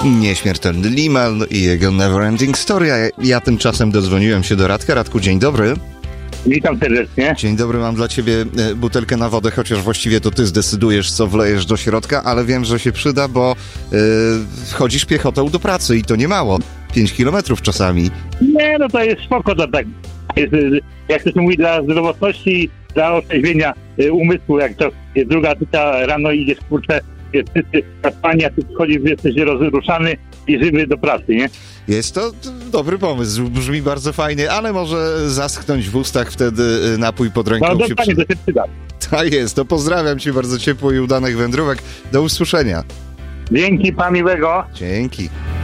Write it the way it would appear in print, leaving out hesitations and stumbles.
Nieśmiertelny Liman i jego Neverending Story. Ja tymczasem dodzwoniłem się do Radka. Radku, dzień dobry. Witam serdecznie. Dzień dobry, mam dla ciebie butelkę na wodę, chociaż właściwie to ty zdecydujesz, co wlejesz do środka, ale wiem, że się przyda, bo chodzisz piechotą do pracy i to nie mało. 5 kilometrów czasami. Nie, no to jest spoko, to tak. Jest, jak to się mówi, dla zdrowotności, dla otrzeźwienia umysłu, jak to jest druga tyta rano i idziesz, kurczę, jest wszyscy kaspani, a ty przychodzisz, jesteś rozruszany i żywy do pracy, nie? Jest to dobry pomysł, brzmi bardzo fajnie, ale może zaschnąć w ustach, wtedy napój pod ręką No się dokładnie, to się przyda. Tak jest, to pozdrawiam cię bardzo ciepło i udanych wędrówek. Do usłyszenia. Dzięki, pan miłego. Dzięki.